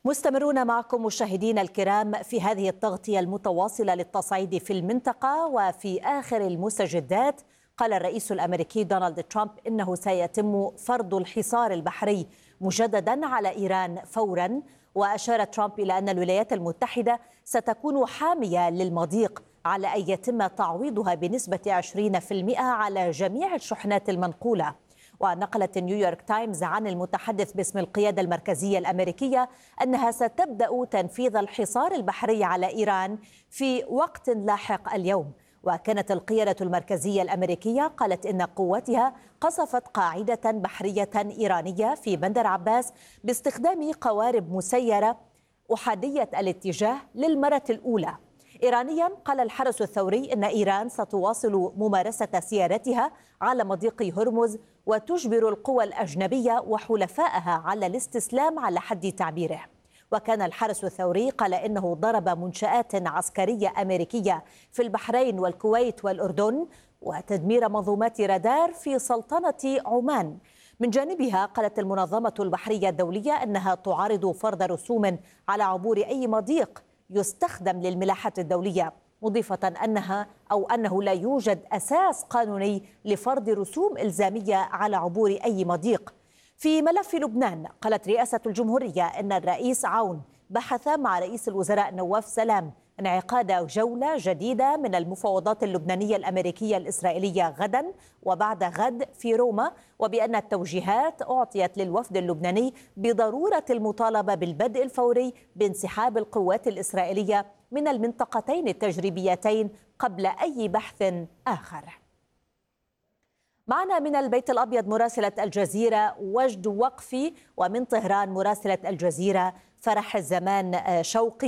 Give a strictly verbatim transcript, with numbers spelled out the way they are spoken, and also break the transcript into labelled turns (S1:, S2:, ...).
S1: مستمرون معكم مشاهدينا الكرام في هذه التغطية المتواصلة للتصعيد في المنطقة. وفي آخر المستجدات قال الرئيس الأمريكي دونالد ترامب إنه سيتم فرض الحصار البحري مجددا على إيران فورا. وأشار ترامب إلى أن الولايات المتحدة ستكون حامية للمضيق على أن يتم تعويضها بنسبة عشرين بالمئة على جميع الشحنات المنقولة. ونقلت نيويورك تايمز عن المتحدث باسم القيادة المركزية الأمريكية أنها ستبدأ تنفيذ الحصار البحري على إيران في وقت لاحق اليوم. وكانت القيادة المركزية الأمريكية قالت إن قواتها قصفت قاعدة بحرية إيرانية في بندر عباس باستخدام قوارب مسيرة أحادية الاتجاه للمرة الأولى. إيرانيا قال الحرس الثوري إن إيران ستواصل ممارسة سيارتها على مضيق هرمز وتجبر القوى الأجنبية وحلفائها على الاستسلام على حد تعبيره. وكان الحرس الثوري قال إنه ضرب منشآت عسكرية أمريكية في البحرين والكويت والأردن وتدمير منظومات رادار في سلطنة عمان. من جانبها قالت المنظمة البحرية الدولية أنها تعارض فرض رسوم على عبور أي مضيق يستخدم للملاحة الدولية، مضيفة أنها أو أنه لا يوجد أساس قانوني لفرض رسوم إلزامية على عبور أي مضيق. في ملف لبنان قالت رئاسة الجمهورية أن الرئيس عون بحث مع رئيس الوزراء نواف سلام انعقاد جولة جديدة من المفاوضات اللبنانية الأمريكية الإسرائيلية غدا وبعد غد في روما، وبأن التوجيهات أعطيت للوفد اللبناني بضرورة المطالبة بالبدء الفوري بانسحاب القوات الإسرائيلية من المنطقتين التجريبيتين قبل أي بحث آخر. معنا من البيت الأبيض مراسلة الجزيرة وجد وقفي، ومن طهران مراسلة الجزيرة فرح الزمان شوقي.